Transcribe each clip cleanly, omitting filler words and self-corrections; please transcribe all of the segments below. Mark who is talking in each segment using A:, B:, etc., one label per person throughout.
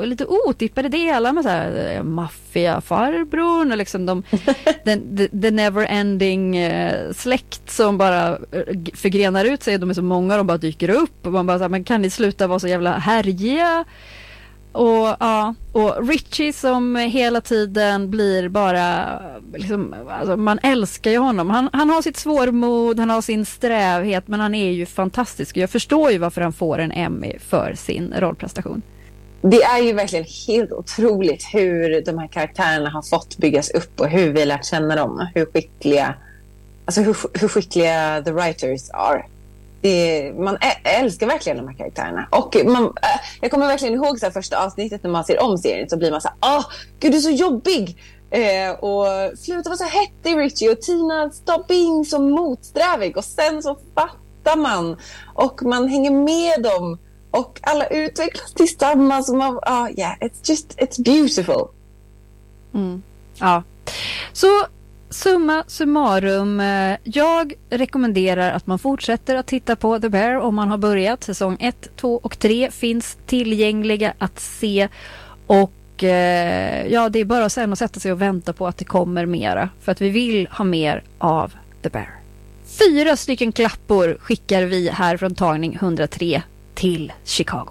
A: lite otippade delar med så här maffiafarbrorn och liksom the never ending släkt som bara förgrenar ut sig. De är så många, de bara dyker upp och man bara så här, men kan ni sluta vara så jävla härjiga? Och Richie som hela tiden blir bara liksom, alltså man älskar ju honom. Han har sitt svårmod, han har sin strävhet, men han är ju fantastisk. Jag förstår ju varför han får en Emmy för sin rollprestation.
B: Det är ju verkligen helt otroligt hur de här karaktärerna har fått byggas upp och hur vi lärt känna dem. Hur skickliga the writers are. Man älskar verkligen de här karaktärerna. Och jag kommer verkligen ihåg så här, första avsnittet när man ser om serien så blir man så här, gud du är så jobbig. Och sluta vara så hettig Richie och Tina stop being så motsträvig. Och sen så fattar man och man hänger med dem och alla utvecklas tillsammans och man, it's beautiful.
A: Ja. Så summa summarum, jag rekommenderar att man fortsätter att titta på The Bear om man har börjat. Säsong 1, 2 och 3 finns tillgängliga att se och det är bara sen att sätta sig och vänta på att det kommer mera, för att vi vill ha mer av The Bear. 4 stycken klappor skickar vi här från tagning 103 till Chicago.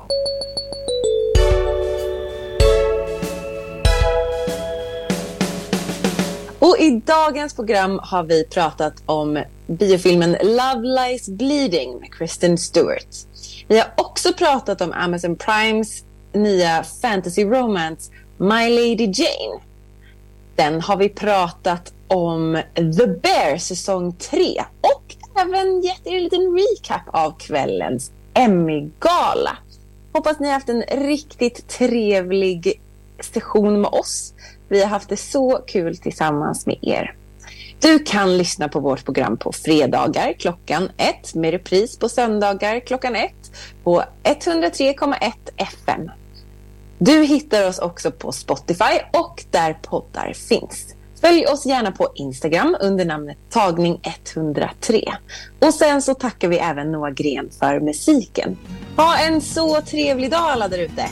B: Och i dagens program har vi pratat om biofilmen Love Lies Bleeding med Kristen Stewart. Vi har också pratat om Amazon Primes nya fantasy romance My Lady Jane. Sen har vi pratat om The Bear säsong 3 och även gett er en liten recap av kvällens Emmy-gala. Hoppas ni har haft en riktigt trevlig session med oss. Vi har haft det så kul tillsammans med er. Du kan lyssna på vårt program på fredagar klockan 1 med repris på söndagar klockan 1 på 103,1 FM. Du hittar oss också på Spotify och där poddar finns. Följ oss gärna på Instagram under namnet Tagning 103. Och sen så tackar vi även Noah Gren för musiken. Ha en så trevlig dag alla där ute!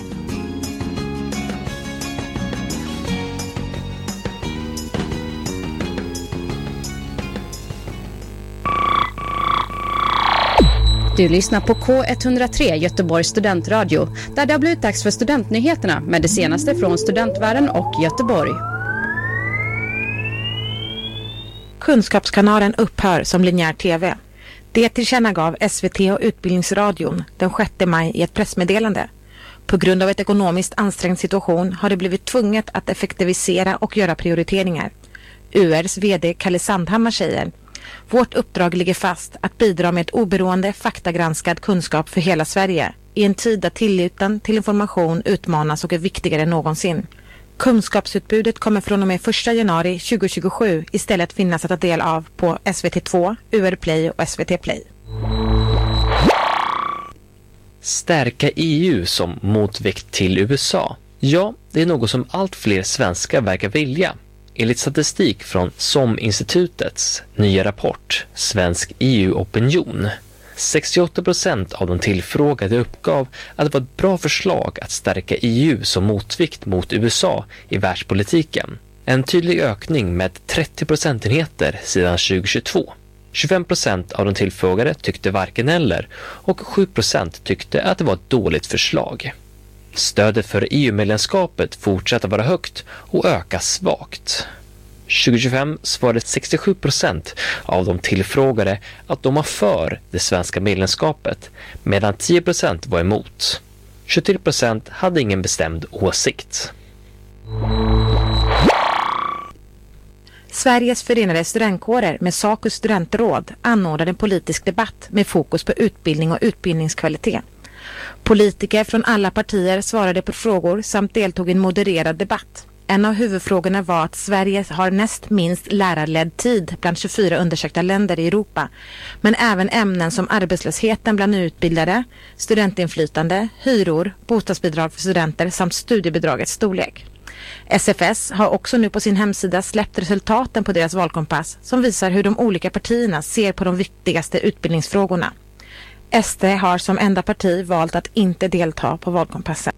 C: Du lyssnar på K103 Göteborgs studentradio, där det har blivit dags för studentnyheterna med det senaste från studentvärlden och Göteborg.
D: Kunskapskanalen upphör som linjär tv. Det tillkännagav SVT och Utbildningsradion den 6 maj i ett pressmeddelande. På grund av ett ekonomiskt ansträngd situation har det blivit tvunget att effektivisera och göra prioriteringar. URs vd Kalle Sandhammar säger: vårt uppdrag ligger fast att bidra med ett oberoende, faktagranskad kunskap för hela Sverige i en tid där tilliten till information utmanas och är viktigare än någonsin. Kunskapsutbudet kommer från och med 1 januari 2027 istället finnas att ta del av på SVT2, UR Play och SVT Play.
E: Stärka EU som motvikt till USA. Ja, det är något som allt fler svenskar verkar vilja. Enligt statistik från SOM-institutets nya rapport Svensk EU-opinion. 68% av de tillfrågade uppgav att det var ett bra förslag att stärka EU som motvikt mot USA i världspolitiken. En tydlig ökning med 30 procentenheter sedan 2022. 25% av de tillfrågade tyckte varken eller och 7% tyckte att det var ett dåligt förslag. Stödet för EU-medlemskapet fortsätter vara högt och ökar svagt. 2025 svarade 67% av de tillfrågade att de var för det svenska medlemskapet, medan 10% var emot. 23% hade ingen bestämd åsikt.
D: Sveriges förenade studentkårer med SACO studentråd anordnade en politisk debatt med fokus på utbildning och utbildningskvalitet. Politiker från alla partier svarade på frågor samt deltog i en modererad debatt. En av huvudfrågorna var att Sverige har näst minst lärarledd tid bland 24 undersökta länder i Europa. Men även ämnen som arbetslösheten bland nyutbildade, studentinflytande, hyror, bostadsbidrag för studenter samt studiebidragets storlek. SFS har också nu på sin hemsida släppt resultaten på deras valkompass som visar hur de olika partierna ser på de viktigaste utbildningsfrågorna. SD har som enda parti valt att inte delta på valkompassen.